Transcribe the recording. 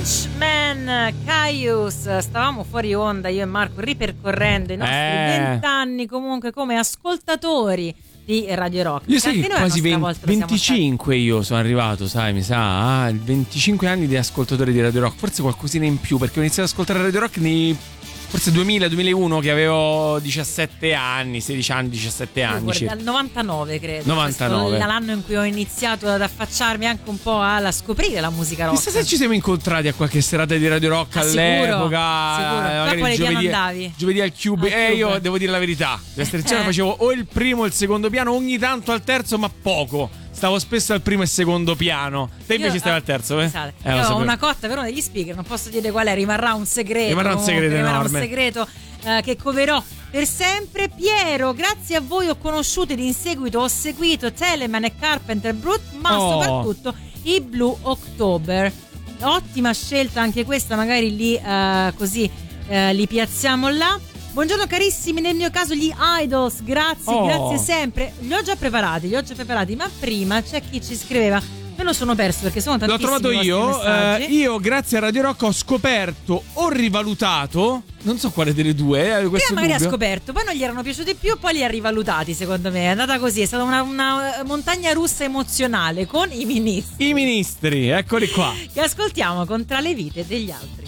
Frenchman Caius. Stavamo fuori onda io e Marco ripercorrendo i nostri 20 anni comunque come ascoltatori di Radio Rock. Io sai che quasi 25 io sono arrivato, sai, mi sa, 25 anni di ascoltatore di Radio Rock, forse qualcosina in più, perché ho iniziato ad ascoltare Radio Rock forse 2000-2001 che avevo 17 anni, 16 anni, 17 anni. Dal 99 credo. 99. L'anno in cui ho iniziato ad affacciarmi anche un po' alla scoprire la musica rock. Chissà se ci siamo incontrati a qualche serata di Radio Rock all'epoca. Sicuro. Quale piano andavi? Giovedì al Cube. Io devo dire la verità, devo essere facevo o il primo o il secondo piano, ogni tanto al terzo, ma poco. Stavo spesso al primo e secondo piano. Te invece stavi al terzo, io ho una cotta per uno degli speaker, non posso dire qual è, rimarrà un segreto. Rimarrà un segreto che coverò per sempre. Piero, grazie a voi ho conosciuto ed in seguito ho seguito Telemann e Carpenter Brut, ma soprattutto i Blue October. Ottima scelta anche questa, magari lì così li piazziamo là. Buongiorno carissimi, nel mio caso gli Idols, grazie sempre. Li ho già preparati, ma prima c'è chi ci scriveva. Me lo sono perso perché sono tantissimi. L'ho trovato io. Io grazie a Radio Rock ho scoperto o rivalutato, non so quale delle due. Prima magari ha scoperto, poi non gli erano piaciuti più, poi li ha rivalutati. Secondo me è andata così, è stata una montagna russa emozionale con i Ministri. I Ministri, eccoli qua. Che ascoltiamo con Tra le vite degli altri.